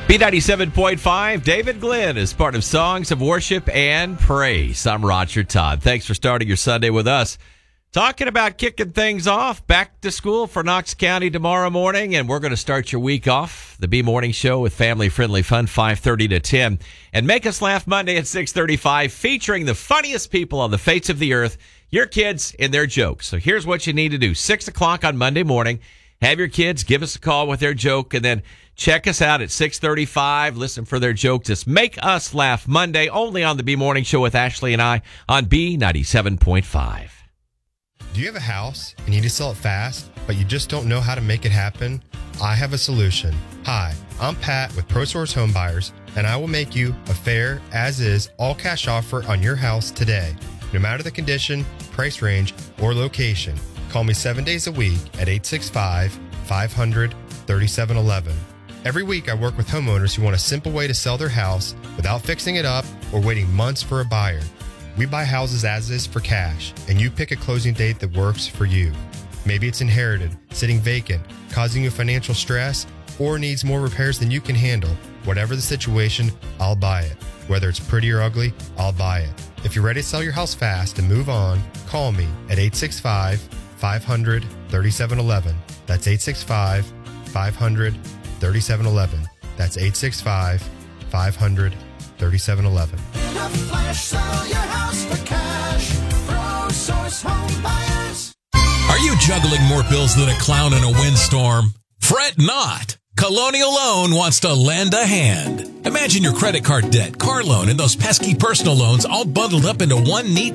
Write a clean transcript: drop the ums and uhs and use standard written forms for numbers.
B97.5, David Glenn is part of Songs of Worship and Praise. I'm Roger Todd. Thanks for starting your Sunday with us. Talking about kicking things off, back to school for Knox County tomorrow morning, and we're going to start your week off, the B Morning Show with family-friendly fun, 5:30 to 10. And Make Us Laugh Monday at 6:35, featuring the funniest people on the face of the earth, your kids and their jokes. So here's what you need to do. 6 o'clock on Monday morning, have your kids give us a call with their joke, and then check us out at 6:35. Listen for their joke. Just Make Us Laugh Monday, only on the B Morning Show with Ashley and I on B97.5. Do you have a house and you need to sell it fast, but you just don't know how to make it happen? I have a solution. Hi, I'm Pat with ProSource Home Buyers, and I will make you a fair, as-is, all-cash offer on your house today. No matter the condition, price range, or location, call me 7 days a week at 865-500-3711. Every week I work with homeowners who want a simple way to sell their house without fixing it up or waiting months for a buyer. We buy houses as is for cash, and you pick a closing date that works for you. Maybe it's inherited, sitting vacant, causing you financial stress, or needs more repairs than you can handle. Whatever the situation, I'll buy it. Whether it's pretty or ugly, I'll buy it. If you're ready to sell your house fast and move on, call me at 865-500-3711. That's 865-500-3711. That's 865-500-3711. In a flash, sell your house for cash. ProSource Home Buyers. Are you juggling more bills than a clown in a windstorm? Fret not. Colonial Loan wants to lend a hand. Imagine your credit card debt, car loan, and those pesky personal loans all bundled up into one neat